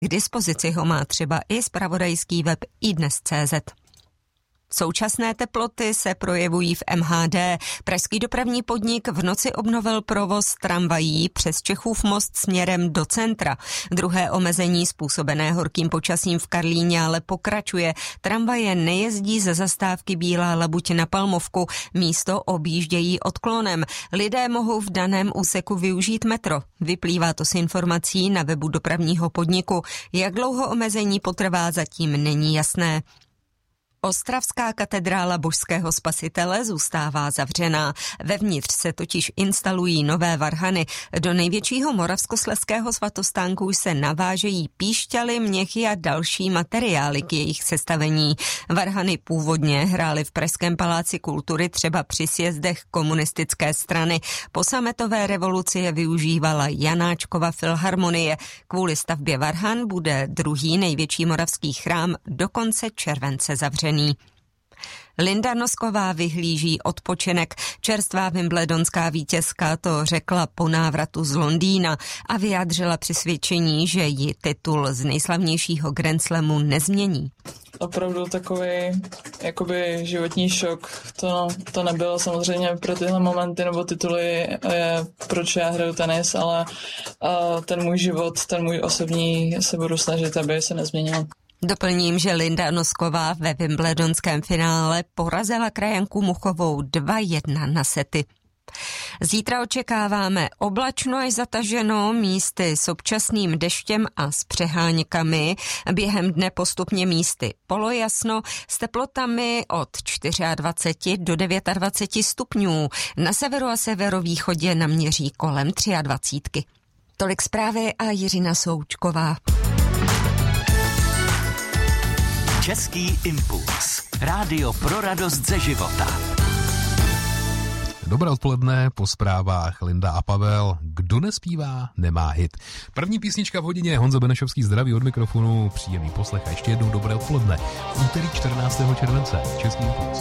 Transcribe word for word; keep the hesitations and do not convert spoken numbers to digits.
K dispozici ho má třeba i zpravodajský web iDnes tečka cé zet. Současné teploty se projevují v em há dé. Pražský dopravní podnik v noci obnovil provoz tramvají přes Čechův most směrem do centra. Druhé omezení způsobené horkým počasím v Karlíně ale pokračuje. Tramvaje nejezdí ze zastávky Bílá labuť na Palmovku, místo objíždějí odklonem. Lidé mohou v daném úseku využít metro. Vyplývá to z informací na webu dopravního podniku. Jak dlouho omezení potrvá, zatím není jasné. Ostravská katedrála Božského spasitele zůstává zavřená. Vevnitř se totiž instalují nové varhany. Do největšího moravskoslezského svatostánku se navážejí píšťaly, měchy a další materiály k jejich sestavení. Varhany původně hrály v Pražském paláci kultury třeba při sjezdech komunistické strany. Po sametové revoluci je využívala Janáčkova filharmonie. Kvůli stavbě varhan bude druhý největší moravský chrám do konce července zavřený. Linda Nosková vyhlíží odpočinek. Čerstvá wimbledonská vítězka to řekla po návratu z Londýna a vyjádřila přesvědčení, že ji titul z nejslavnějšího Grand Slamu nezmění. Opravdu takový jakoby životní šok. To, to nebylo samozřejmě pro tyhle momenty nebo tituly, je, proč já hraju tenis, ale uh, ten můj život, ten můj osobní se budu snažit, aby se nezměnil. Doplním, že Linda Nosková ve wimbledonském finále porazila krajanku Muchovou dva jedna na sety. Zítra očekáváme oblačno až zataženo, místy s občasným deštěm a s přeháňkami. Během dne postupně místy polojasno s teplotami od dvacet čtyři do dvacet devět stupňů. Na severu a severovýchodě naměří kolem dvacet tři. Tolik zprávy a Jiřina Součková. Český impuls. Rádio pro radost ze života. Dobré odpoledne, po zprávách Linda a Pavel. Kdo nespívá, nemá hit. První písnička v hodině, Honza Benešovský, zdraví od mikrofonu, příjemný poslech a ještě jednou dobré odpoledne. V úterý čtrnáctého července, Český impuls.